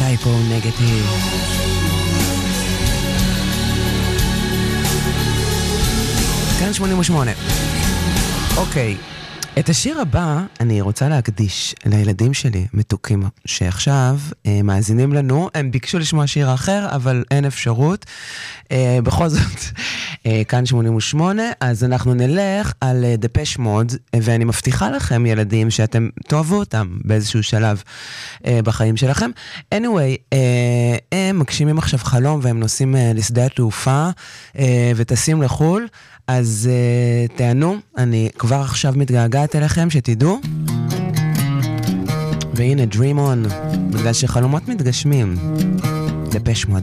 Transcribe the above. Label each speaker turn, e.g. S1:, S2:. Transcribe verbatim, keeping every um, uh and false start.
S1: טייפו נגטיב. כאן שמונים ושמונה. אוקיי, את השיר הבא אני רוצה להקדיש לילדים שלי, מתוקים, שעכשיו אה, מאזינים לנו. הם ביקשו לשמוע שיר אחר, אבל אין אפשרות. אה, בכל זאת, אה, כאן שמונים ושמונה, אז אנחנו נלך על אה, דפש מוד, אה, ואני מבטיחה לכם, ילדים, שאתם תאהבו אותם באיזשהו שלב אה, בחיים שלכם. anyway, אה, הם מגשימים עכשיו חלום, והם נוסעים אה, לשדה התעופה, אה, וטסים לחול, אז uh, תענו, אני כבר עכשיו מתגעגעת אליכם, שתדעו. והנה, Dream On, בגלל שחלומות מתגשמים. דפש מוד.